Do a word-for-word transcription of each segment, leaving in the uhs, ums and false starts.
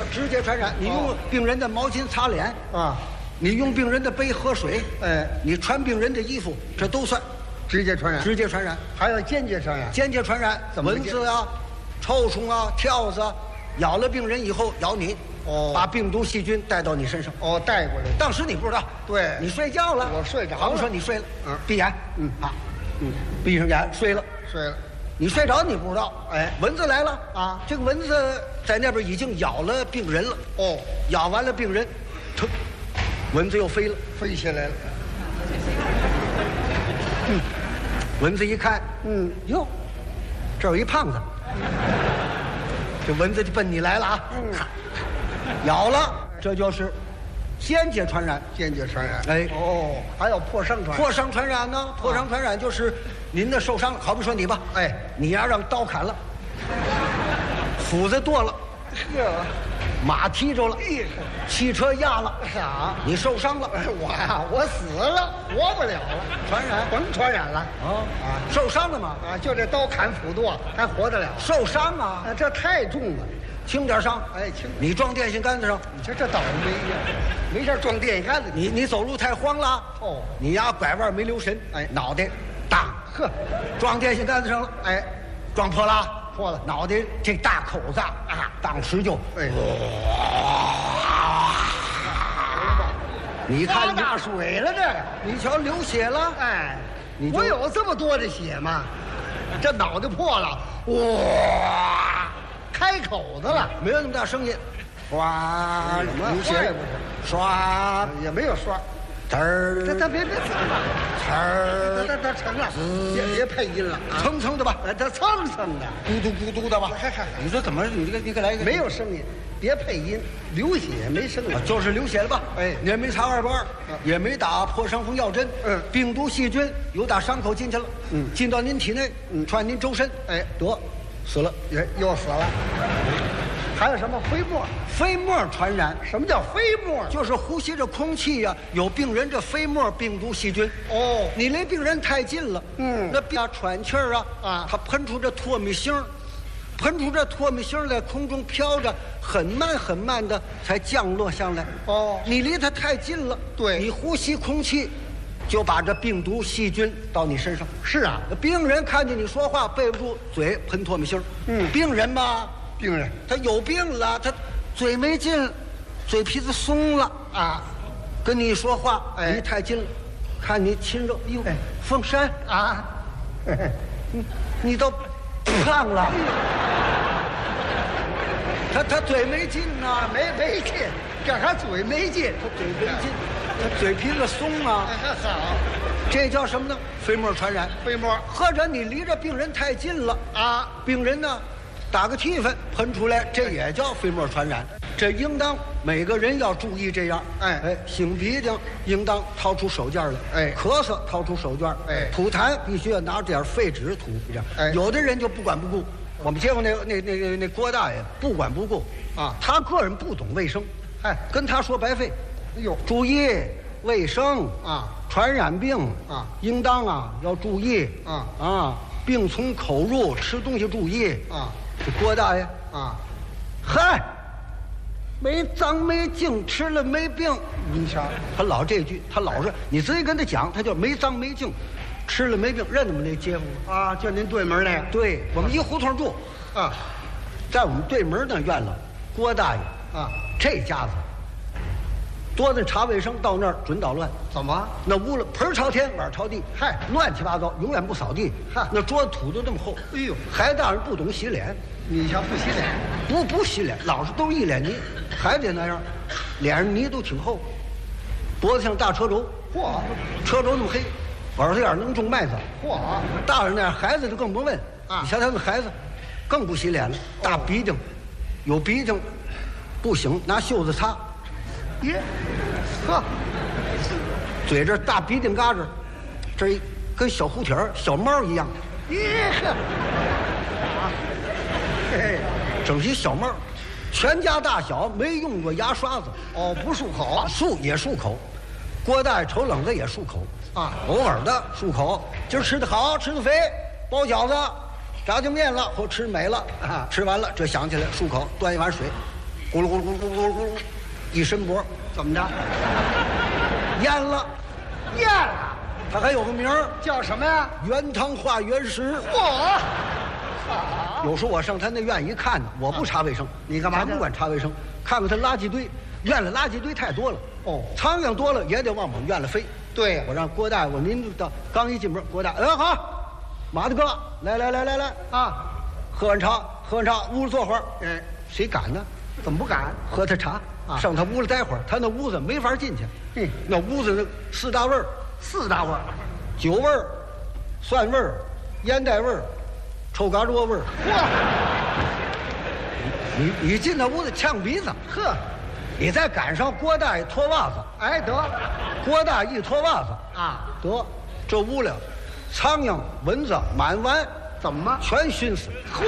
直接传染。你用病人的毛巾擦脸啊， 你用病人的杯喝水， 哎， 你穿病人的衣服，这都算直接传染。 直接传染。 还有间接传染。 间接传染， 怎么蚊子啊、臭虫啊、跳蚤啊，咬了病人以后咬你， 哦， 把病毒细菌带到你身上。 哦，带过来。 当时你不知道， 对， 你睡觉了， 我睡着了。 好比说你睡了， 嗯， 闭眼， 嗯啊，嗯，闭上眼睡了， 睡了。 你睡着你不知道， 哎， 蚊子来了啊， 这个蚊子在那边已经咬了病人了。 哦， 咬完了病人，腾，蚊子又飞了， 飞起来了。 嗯，蚊子一看， 嗯， 哟，这有一胖子，这蚊子就奔你来了啊！ 嗯， 咬了，这就是间接传染。 间接传染。 哎， 哦，还有破伤传染。 破伤传染呢？破伤传染就是您的受伤了，好比说你吧， 哎， 你呀让刀砍了，斧子剁了， 呵， 马踢着了，汽车压了， 啥？ 你受伤了。 我呀，我死了，活不了了。 传染， 甭传染了。 啊啊，受伤了吗？ 啊，就这刀砍斧剁，还活得了？ 受伤啊， 啊，这太重了。 轻点伤。 哎，轻。 你撞电线杆子上， 你说这倒霉呀，没事撞电线杆子。 你你走路太慌了。 哦， 你呀拐弯没留神， 哎， 脑袋大， 呵， 撞电线杆子上了。 哎， 撞破了， 破了， 脑袋这大口子啊，当时就， 哎， 你看发大水了这个， 你瞧流血了， 哎， 你我有这么多的血吗？这脑袋破了，哇，开口子了， 没有那么大声音，哗， 什么流血，刷， 也没有刷， 嘚儿， 这这别别， 嘚儿， 这这成了，别别配音了， 蹭蹭的吧， 哎，这蹭蹭的， 咕嘟咕嘟的吧， 嗨嗨嗨， 你说怎么？你这个你给来一个， 没有声音，别配音，流血没声音， 就是流血了吧？ 哎， 也没插二瓣，也没打破伤风药针， 嗯， 病毒细菌由打伤口进去了， 嗯， 进到您体内， 嗯， 传您周身， 哎， 得，死了， 也又死了。还有什么飞沫？ 飞沫传染。 什么叫飞沫？ 就是呼吸着空气呀、啊，有病人这飞沫病毒细菌。 哦， 你离病人太近了， 嗯， 那病喘气儿啊， 啊， 它喷出这唾沫星儿，喷出这唾沫星儿在空中飘着，很慢很慢的才降落下来。 哦， 你离它太近了， 对， 你呼吸空气，就把这病毒细菌到你身上。 是啊， 病人看见你说话背不住，嘴喷唾沫星儿。 嗯， 病人嘛。 病人他有病了，他嘴没劲，嘴皮子松了啊，跟你说话离太近了，看你亲热，哟，凤山啊， 你你都胖了，他他嘴没劲呐， 没没劲，这还嘴没劲， 他嘴没劲，他嘴皮子松啊， 好， 这叫什么呢？飞沫传染， 飞沫， 或者你离着病人太近了啊， 病人呢？打个气氛喷出来，这也叫飞沫传染。这应当每个人要注意这样。 哎哎，擤鼻涕应当掏出手绢来。 哎， 咳嗽掏出手绢。 哎， 吐痰必须要拿点废纸吐这样。 哎， 有的人就不管不顾。我们见过那那那那那郭大爷不管不顾啊， 他个人不懂卫生， 哎， 跟他说白费。 哎呦， 注意卫生啊， 传染病啊， 应当啊要注意啊啊，病从口入，吃东西注意啊。 这郭大爷啊， 嗨，没脏没净，吃了没病。 你瞧， 他老这句，他老是你直接跟他讲，他就没脏没净，吃了没病。认得吗？那街坊啊，就您对门那个。 对，我们一胡同住， 啊， 在我们对门那院了。郭大爷啊， 这家子多的查卫生，到那儿准捣乱。 怎么？ 那屋了盆朝天，碗朝地， 嗨， 乱七八糟，永远不扫地。 哈， 那桌子土都这么厚。 哎呦， 还大人不懂洗脸。 你瞧不洗脸， 不不洗脸，老是都一脸泥，还得那样，脸上泥都挺厚，脖子像大车轴， 嚯， 车轴那么黑，耳朵眼能种麦子， 嚯， 大人那样，孩子就更甭问啊。 你瞧他们孩子，更不洗脸了，大鼻涕，有鼻涕，不行拿袖子擦， 耶，呵， 嘴这大鼻涕嘎子，这一跟小蝴蝶小猫一样， 耶呵。嘿， 整些小帽，全家大小没用过牙刷子。 哦，不漱口， 漱也漱口。郭大爷瞅冷子也漱口啊， 偶尔的漱口。今儿吃的好，吃的肥，包饺子，炸酱面了，或吃美了啊，吃完了这想起来漱口，端一碗水， 咕噜咕噜咕噜咕噜咕噜，一伸脖， 怎么着？ 淹了。 咽了， 它还有个名儿叫什么呀？ 原汤化原食。 嚯！ 有时候我上他那院一看呢，我不查卫生， 你干嘛去咱不管查卫生，看看他垃圾堆，院里垃圾堆太多了。 哦， 苍蝇多了也得往我们院里飞。 对呀我让郭大夫，您到刚一进门，郭大夫，哎好，马大哥，来来来来来， 啊， 喝完茶，喝完茶，屋里坐会儿。 哎， 谁敢呢？ 怎么不敢？ 喝他茶， 啊上他屋里待会儿，他那屋子没法进去。 嗯那屋子那四大味儿， 四大味儿， 酒味儿、蒜味儿、烟袋味儿、臭嘎吱味儿。 嚯！ 你你进那屋子呛鼻子， 呵， 你再赶上郭大爷脱袜子， 哎得， 郭大爷一脱袜子， 啊， 得这屋里苍蝇、蚊子满完， 怎么？ 全熏死。 嚯！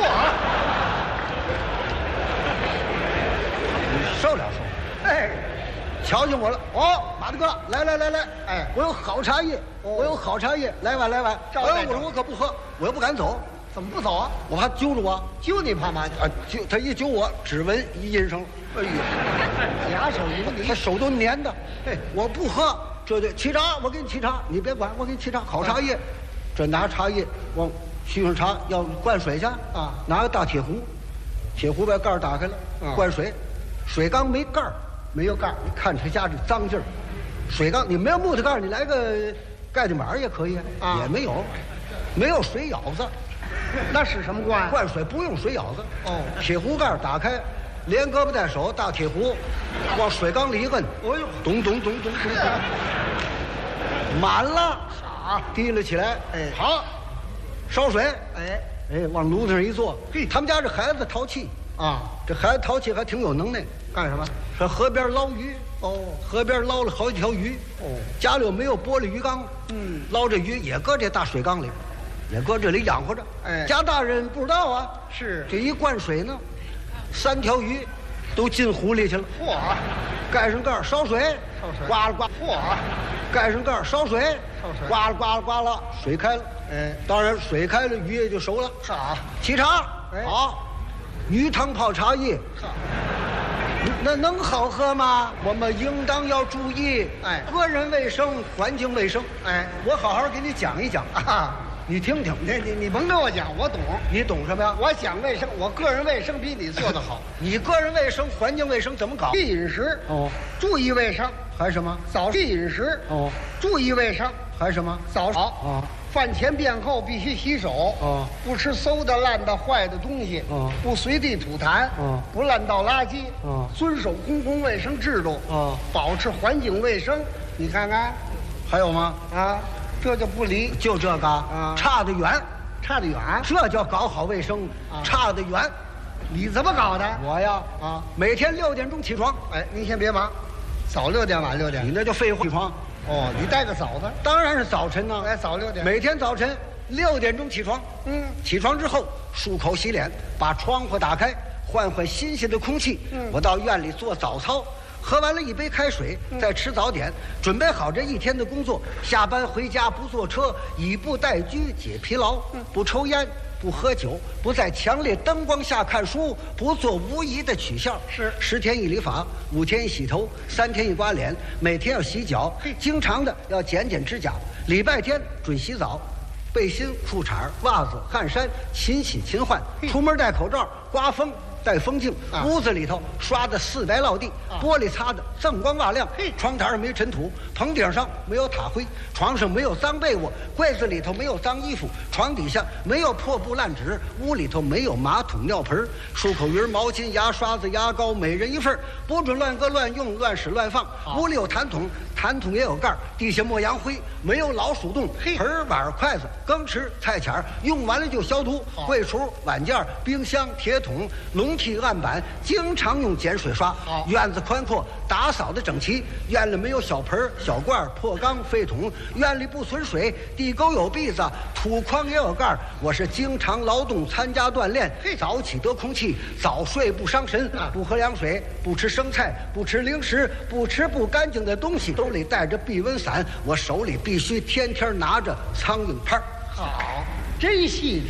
你受了受？ 哎， 瞧见我了哦，马大哥，来来来来， 哎我有好茶叶， 哦我有好茶叶，来碗来碗。哎，我招待招说我可不喝，我又不敢走， 怎么不走啊？ 我怕揪着我。 揪你怕嘛？ 啊，揪他一揪我，指纹一印上了。 哎呦，假手于他你， 手都粘的。 嘿我不喝，这就沏茶，我给你沏茶，你别管，我给你沏茶，好茶叶。这拿茶叶往沏上茶，要灌水去啊拿个大铁壶，铁壶把盖儿打开了， 啊灌水，水缸没盖儿， 没有盖儿， 你看他家这脏劲儿，水缸你没有木头盖儿，你来个盖的板儿也可以啊也没有，没有水舀子， 那是什么罐？ 灌水不用水舀子。 哦铁壶盖儿打开，连胳膊带手，大铁壶，往水缸里一摁， 哎呦， 咚咚咚咚咚咚，满了， 好， 提了起来。 哎好，烧水， 哎， 哎，往炉子上一坐。 嘿他们家这孩子淘气， 啊， 这孩子淘气还挺有能耐， 干什么？ 上河边捞鱼。 哦， 河边捞了好几条鱼， 哦家里又没有玻璃鱼缸， 嗯捞这鱼也搁这大水缸里，也搁这里养活着。 哎家大人不知道啊， 是这一灌水呢，三条鱼都进湖里去了。 嚯， 盖上盖儿烧水， 烧水呱啦呱， 嚯， 盖上盖儿烧水， 烧水呱啦呱啦呱啦，水开了。 哎， 当然水开了，鱼也就熟了。 好， 沏茶， 哎好，鱼汤泡茶叶， 好， 那能好喝吗？我们应当要注意， 哎个人卫生、环境卫生。 哎， 我好好给你讲一讲， 啊， 你听听。 你你你甭跟我讲，我懂。 你懂什么呀？ 我讲卫生，我个人卫生比你做得好。 你个人卫生、环境卫生怎么搞？ 饮食哦， 注意卫生， 还什么？ 早饮食哦， 注意卫生， 还什么？ 早好。 哦， 饭前便后必须洗手。 哦， 不吃馊的、烂的、坏的东西。 哦， 不随地吐痰。 哦， 不乱倒垃圾。 哦， 遵守公共卫生制度。 哦， 保持环境卫生。你看看， 还有吗？ 啊，这就不离， 就这个啊差得远， 差得远。 这叫搞好卫生， 啊差得远。 你怎么搞的？ 我呀， 啊， 每天六点钟起床， 哎，您先别忙，早六点晚六点你。那叫废话。起床， 哦，你带个早的。 当然是早晨呢。 哎，早六点。 每天早晨六点钟起床， 嗯， 起床之后漱口洗脸，把窗户打开，换换新鲜的空气。 嗯我到院里做早操，喝完了一杯开水，再吃早点，准备好这一天的工作。下班回家不坐车，以步代居解疲劳。不抽烟，不喝酒，不在强烈灯光下看书，不做无益的取笑。 是十天一理发，五天一洗头，三天一刮脸，每天要洗脚，经常的要剪剪指甲。礼拜天准洗澡。背心、裤衩、袜子、汗衫，勤洗勤换。出门戴口罩，刮风戴风镜。 啊屋子里头刷的四白落地， 啊玻璃擦的锃光瓦亮嘿。 窗台上没尘土，棚顶上没有塔灰，床上没有脏被窝，柜子里头没有脏衣服，床底下没有破布烂纸，屋里头没有马桶尿盆。漱口鱼、毛巾、牙刷子、牙膏，每人一份，不准乱搁乱用、乱使乱放。屋里有痰桶，痰桶也有盖儿，地下抹洋灰，没有老鼠洞。 嘿盆碗筷子、羹匙、菜钱儿用完了就消毒。 好柜橱、碗件儿、冰箱、铁桶、笼屉、案板，经常用碱水刷。 好院子宽阔，打扫的整齐。院里没有小盆儿、小罐儿、破缸、废桶。院里不存水，地沟有篦子，土筐也有盖儿。我是经常劳动，参加锻炼， 嘿早起得空气，早睡不伤神， 啊不喝凉水，不吃生菜，不吃零食，不吃不干净的东西，兜里带着避蚊伞，我手里必须天天拿着苍蝇拍儿。 好，真细致。